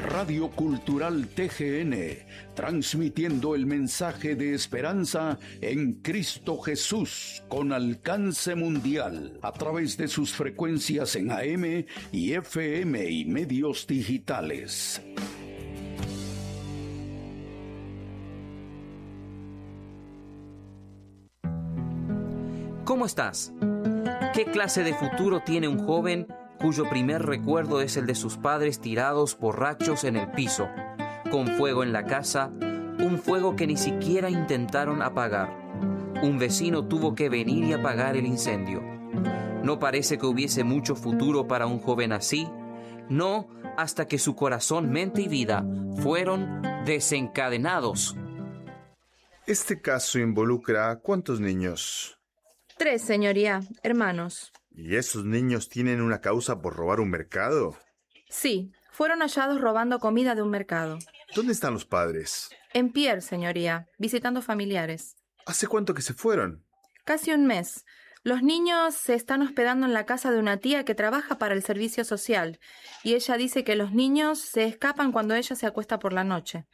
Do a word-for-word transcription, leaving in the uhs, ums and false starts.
Radio Cultural T G N, transmitiendo el mensaje de esperanza en Cristo Jesús con alcance mundial a través de sus frecuencias en A M y F M y medios digitales. ¿Cómo estás? ¿Qué clase de futuro tiene un joven cuyo primer recuerdo es el de sus padres tirados borrachos en el piso, con fuego en la casa, un fuego que ni siquiera intentaron apagar? Un vecino tuvo que venir y apagar el incendio. No parece que hubiese mucho futuro para un joven así, no hasta que su corazón, mente y vida fueron desencadenados. Este caso involucra ¿a cuántos niños? Tres, señoría, hermanos. ¿Y esos niños tienen una causa por robar un mercado? Sí, fueron hallados robando comida de un mercado. ¿Dónde están los padres? En Pierre, señoría, visitando familiares. ¿Hace cuánto que se fueron? Casi un mes. Los niños se están hospedando en la casa de una tía que trabaja para el servicio social, y ella dice que los niños se escapan cuando ella se acuesta por la noche.